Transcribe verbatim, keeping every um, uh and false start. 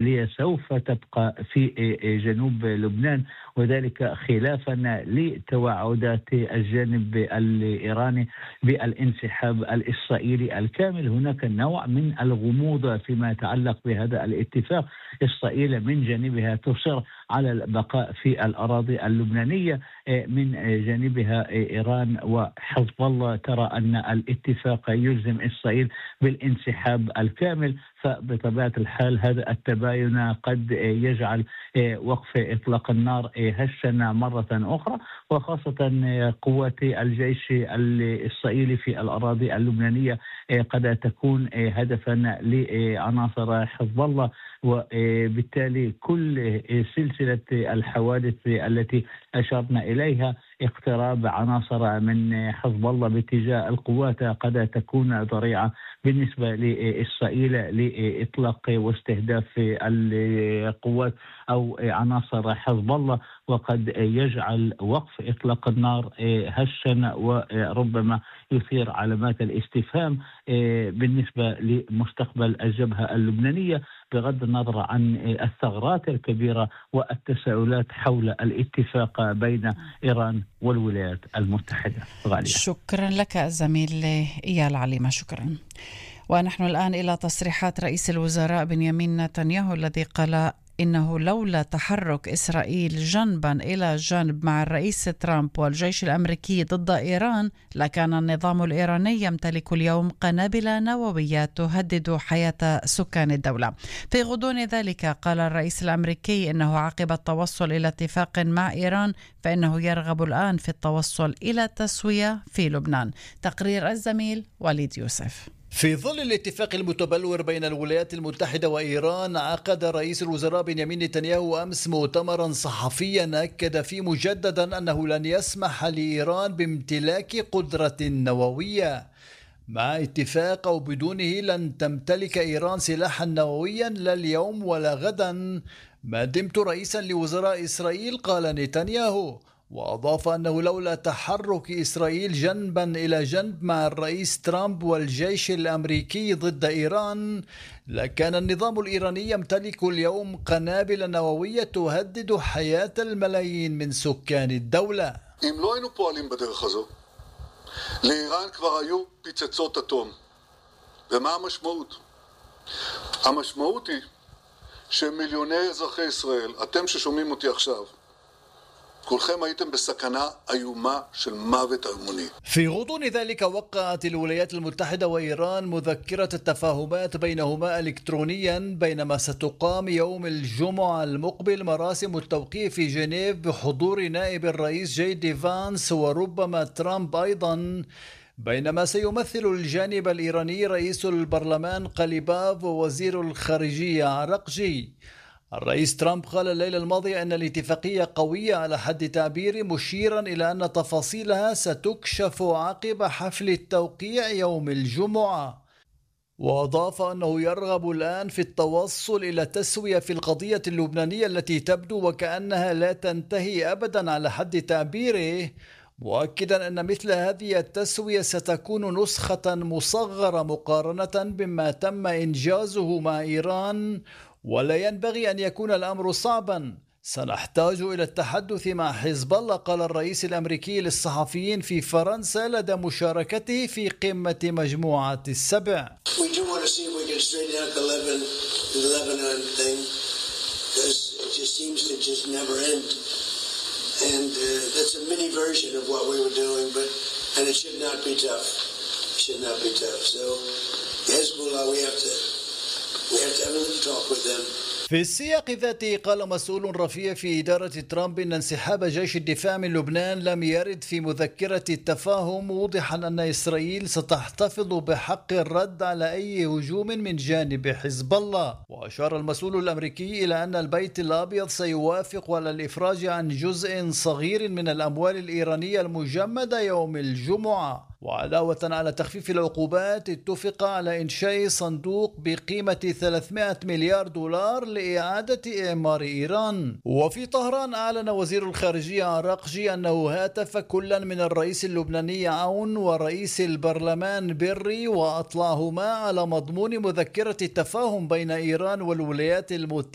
الإسرائيلية سوف تبقى في جنوب لبنان، وذلك خلافا لتوعدات الجانب الإيراني بالانسحاب الإسرائيلي الكامل. هناك نوع من الغموض فيما يتعلق بهذا الاتفاق. إسرائيل من جانبها تصر على البقاء في الأراضي اللبنانية، من جانبها إيران وحزب الله ترى أن الاتفاق يلزم إسرائيل بالانسحاب الكامل. فبطبيعة الحال هذا التباين قد يجعل وقف إطلاق النار هشا مرة أخرى، وخاصة قوات الجيش الإسرائيلي في الأراضي اللبنانية قد تكون هدفا لعناصر حزب الله، وبالتالي كل سلسلة الحوادث التي أشرنا إليها، اقتراب عناصر من حزب الله باتجاه القوات، قد تكون ذريعة بالنسبة لإسرائيل لإطلاق واستهداف القوات أو عناصر حزب الله، وقد يجعل وقف إطلاق النار هشا وربما يثير علامات الاستفهام بالنسبة لمستقبل الجبهة اللبنانية، بغض النظر عن الثغرات الكبيرة والتساؤلات حول الاتفاق بين إيران والولايات المتحدة. غالية، شكرا لك الزميل إيال عليمة، شكرا. ونحن الآن إلى تصريحات رئيس الوزراء بنيامين نتنياهو الذي قال إنه لولا تحرك إسرائيل جنبا إلى جنب مع الرئيس ترامب والجيش الأمريكي ضد إيران لكان النظام الإيراني يمتلك اليوم قنابل نووية تهدد حياة سكان الدولة. في غضون ذلك قال الرئيس الأمريكي إنه عقب التوصل إلى اتفاق مع إيران فإنه يرغب الآن في التوصل إلى تسوية في لبنان. تقرير الزميل وليد يوسف. في ظل الاتفاق المتبلور بين الولايات المتحدة وإيران، عقد رئيس الوزراء بنيامين نتنياهو أمس مؤتمرا صحفيا أكد فيه مجددا أنه لن يسمح لإيران بامتلاك قدرة نووية. مع اتفاق أو بدونه لن تمتلك إيران سلاحا نوويا لا اليوم ولا غدا ما دمت رئيسا لوزراء إسرائيل، قال نتنياهو. وأضاف أنه لولا تحرك إسرائيل جنبا إلى جنب مع الرئيس ترامب والجيش الأمريكي ضد إيران لكان النظام الإيراني يمتلك اليوم قنابل نووية تهدد حياة الملايين من سكان الدولة. אם לא היינו פועלים בדרך הזו, לאיראן כבר היו פצצות אטום. ומה המשמעות? המשמעות היא שמיליוני אזרחי ישראל, אתם ששומעים אותי עכשיו, كلكم أيتم بسكنة أيومة של ماوت أموني. في غضون ذلك وقعت الولايات المتحدة وإيران مذكرة التفاهمات بينهما إلكترونيا، بينما ستقام يوم الجمعة المقبل مراسم التوقيع في جنيف بحضور نائب الرئيس جي دي فانس وربما ترامب أيضا، بينما سيمثل الجانب الإيراني رئيس البرلمان قليباف ووزير الخارجية عرقجي. الرئيس ترامب قال الليلة الماضية أن الاتفاقية قوية على حد تعبيره، مشيرا إلى أن تفاصيلها ستكشف عقب حفل التوقيع يوم الجمعة. وأضاف أنه يرغب الآن في التوصل إلى تسوية في القضية اللبنانية التي تبدو وكأنها لا تنتهي أبدا على حد تعبيره، مؤكدا أن مثل هذه التسوية ستكون نسخة مصغرة مقارنة بما تم إنجازه مع إيران، ولا ينبغي أن يكون الأمر صعبا. سنحتاج إلى التحدث مع حزب الله، قال الرئيس الأمريكي للصحفيين في فرنسا لدى مشاركته في قمة مجموعة السبع. في السياق ذاته قال مسؤول رفيع في إدارة ترامب إن انسحاب جيش الدفاع من لبنان لم يرد في مذكرة التفاهم، موضحا أن إسرائيل ستحتفظ بحق الرد على أي هجوم من جانب حزب الله. وأشار المسؤول الأمريكي إلى أن البيت الأبيض سيوافق على الإفراج عن جزء صغير من الأموال الإيرانية المجمدة يوم الجمعة. وعلاوة على تخفيف العقوبات، اتفق على إنشاء صندوق بقيمة ثلاثمائة مليار دولار لإعادة إعمار إيران. وفي طهران أعلن وزير الخارجية عراقجي أنه هاتف كلا من الرئيس اللبناني عون ورئيس البرلمان بري وأطلعهما على مضمون مذكرة التفاهم بين إيران والولايات المتحدة